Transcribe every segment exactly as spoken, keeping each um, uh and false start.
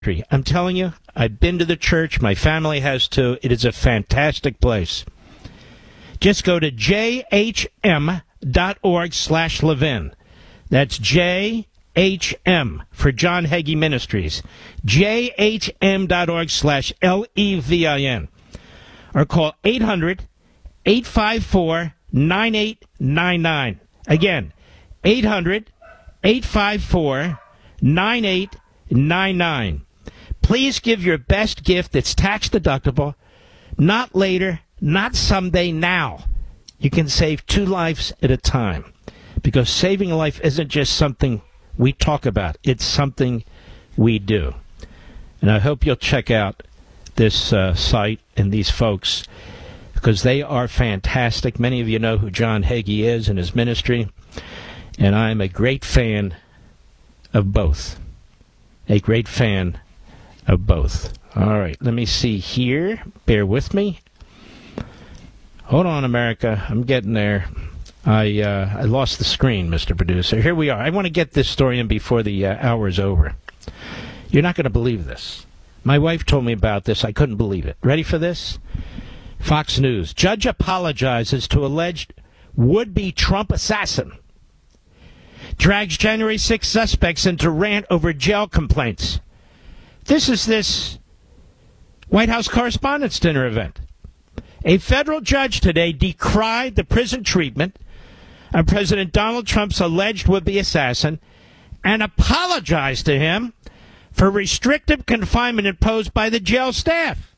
I'm telling you, I've been to the church. My family has too. It is a fantastic place. Just go to j h m dot org slash Levin. That's J H M for John Hagee Ministries. j h m dot org slash L E V I N. Or call eight hundred, eight five four, nine eight nine nine. Again, eight hundred, eight five four, nine eight nine nine. Please give your best gift that's tax deductible. Not later, not someday, now. You can save two lives at a time. Because saving a life isn't just something we talk about. It's something we do. And I hope you'll check out this uh, site and these folks, because they are fantastic. Many of you know who John Hagee is and his ministry. And I'm a great fan of both. A great fan of both. All right, let me see here. Bear with me. Hold on, America. I'm getting there. I uh, I lost the screen, Mister Producer. Here we are. I want to get this story in before the uh, hour is over. You're not going to believe this. My wife told me about this. I couldn't believe it. Ready for this? Fox News. Judge apologizes to alleged would-be Trump assassin. Drags January sixth suspects into rant over jail complaints. This is this White House Correspondents' Dinner event. A federal judge today decried the prison treatment of President Donald Trump's alleged would-be assassin and apologized to him for restrictive confinement imposed by the jail staff.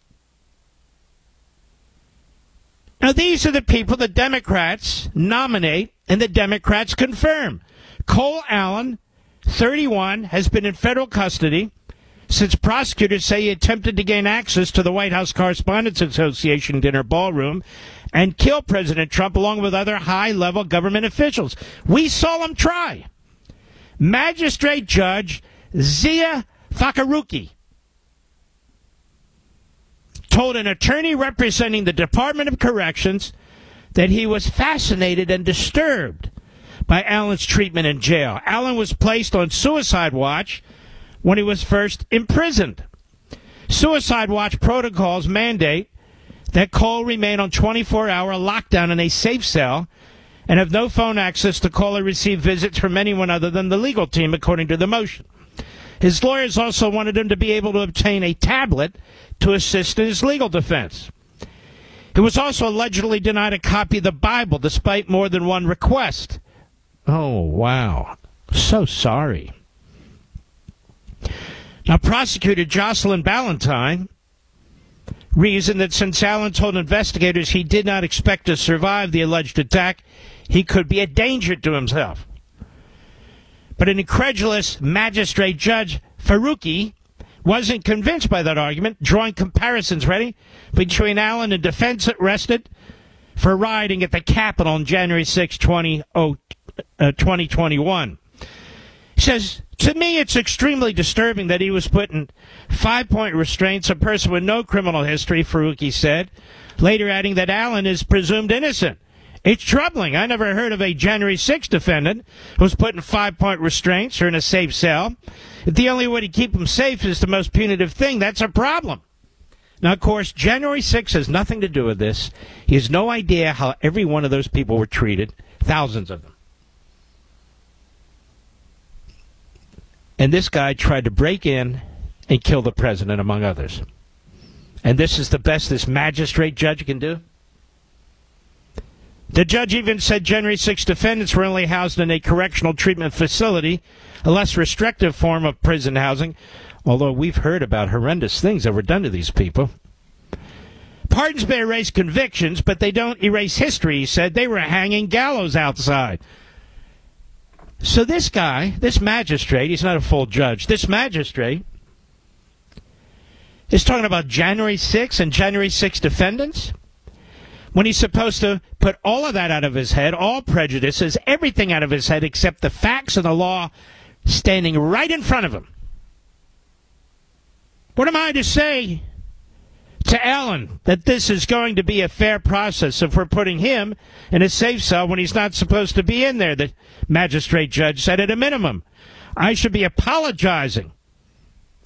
Now, these are the people the Democrats nominate and the Democrats confirm. Cole Allen, thirty-one, has been in federal custody since prosecutors say he attempted to gain access to the White House Correspondents Association dinner ballroom and kill President Trump along with other high-level government officials. We saw him try. Magistrate Judge Zia Fakeruki told an attorney representing the Department of Corrections that he was fascinated and disturbed by Allen's treatment in jail. Allen was placed on suicide watch when he was first imprisoned. Suicide watch protocols mandate that Cole remain on twenty-four hour lockdown in a safe cell and have no phone access to call or receive visits from anyone other than the legal team, according to the motion. His lawyers also wanted him to be able to obtain a tablet to assist in his legal defense. He was also allegedly denied a copy of the Bible despite more than one request. Oh, wow. So sorry. Now, prosecutor Jocelyn Ballantyne reasoned that since Allen told investigators he did not expect to survive the alleged attack, he could be a danger to himself. But an incredulous magistrate judge, Fakeruki, wasn't convinced by that argument, drawing comparisons, ready, between Allen and defense arrested for rioting at the Capitol on January sixth, twenty twenty-one. He says, to me, it's extremely disturbing that he was put in five-point restraints, a person with no criminal history, Fakeruki said, later adding that Allen is presumed innocent. It's troubling. I never heard of a January sixth defendant who was put in five-point restraints or in a safe cell. If the only way to keep him safe is the most punitive thing, that's a problem. Now, of course, January sixth has nothing to do with this. He has no idea how every one of those people were treated, thousands of them. And this guy tried to break in and kill the president, among others. And this is the best this magistrate judge can do? The judge even said January sixth defendants were only housed in a correctional treatment facility, a less restrictive form of prison housing, although we've heard about horrendous things that were done to these people. Pardons may erase convictions, but they don't erase history, he said. They were hanging gallows outside. So this guy, this magistrate, he's not a full judge, this magistrate is talking about January sixth and January sixth defendants when he's supposed to put all of that out of his head, all prejudices, everything out of his head except the facts and the law standing right in front of him. What am I to say to Allen that this is going to be a fair process if we're putting him in a safe cell when he's not supposed to be in there? The magistrate judge said at a minimum, I should be apologizing